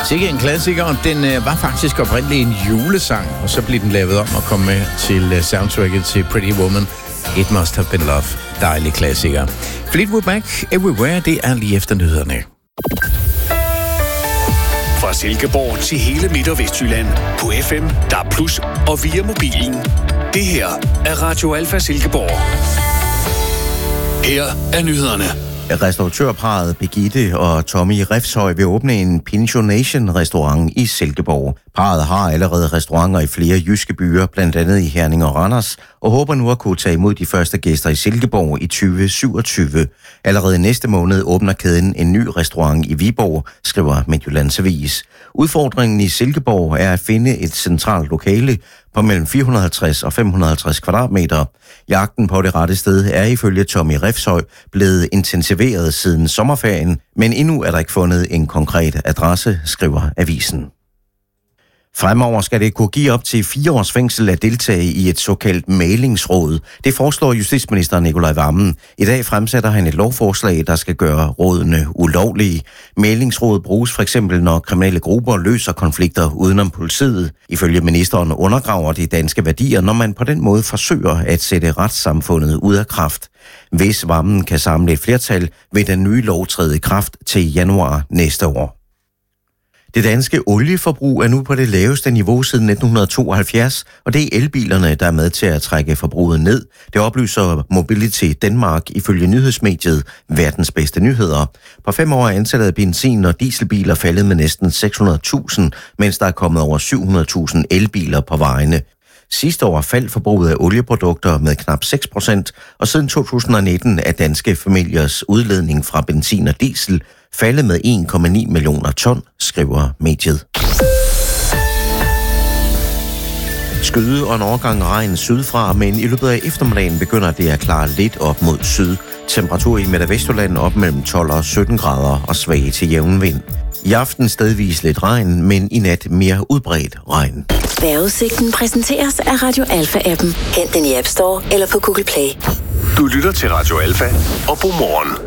Sikke en klassiker, og den var faktisk oprindeligt en julesang, og så blev den lavet om og kom med til soundtracket til Pretty Woman. It Must Have Been Love. Dejlig klassiker. Fleetwood Mac, Everywhere, det er lige efter nyhederne. Fra Silkeborg til hele Midt- og Vestjylland. På FM, DAB+, og via mobilen. Det her er Radio Alfa Silkeborg. Her er nyhederne. Restauratørparret Birgitte og Tommy Refshøj vil åbne en pensionation-restaurant i Silkeborg. Parret har allerede restauranter i flere jyske byer, blandt andet i Herning og Randers, og håber nu at kunne tage imod de første gæster i Silkeborg i 2027. Allerede næste måned åbner kæden en ny restaurant i Viborg, skriver Midtjyllands Avis. Udfordringen i Silkeborg er at finde et centralt lokale på mellem 450 og 550 kvadratmeter. Jagten på det rette sted er ifølge Tommy Refshøj blevet intensiveret siden sommerferien, men endnu er der ikke fundet en konkret adresse, skriver avisen. Fremover skal det kunne give op til 4 års fængsel at deltage i et såkaldt mæglingsråd. Det foreslår justitsminister Nicolai Wammen. I dag fremsætter han et lovforslag, der skal gøre rådene ulovlige. Mæglingsråd bruges for eksempel, når kriminelle grupper løser konflikter udenom politiet. Ifølge ministeren undergraver de danske værdier, når man på den måde forsøger at sætte retssamfundet ud af kraft. Hvis Wammen kan samle et flertal, vil den nye lov træde i kraft til januar næste år. Det danske olieforbrug er nu på det laveste niveau siden 1972, og det er elbilerne, der er med til at trække forbruget ned. Det oplyser Mobility Denmark ifølge nyhedsmediet Verdens Bedste Nyheder. På 5 år er antallet af benzin- og dieselbiler faldet med næsten 600.000, mens der er kommet over 700.000 elbiler på vejene. Sidste år faldt forbruget af olieprodukter med knap 6%, og siden 2019 er danske familiers udledning fra benzin og diesel faldet med 1,9 millioner ton, skriver mediet. Skyde og en overgang regn sydfra, men i løbet af eftermiddagen begynder det at klare lidt op mod syd. Temperatur i Midt- og Vestjylland op mellem 12 og 17 grader og svag til jævn vind. I aften stedvis lidt regn, men i nat mere udbredt regn. Vejrudsigten præsenteres af Radio Alfa-appen. Hent den i App Store eller på Google Play. Du lytter til Radio Alfa, og god morgen.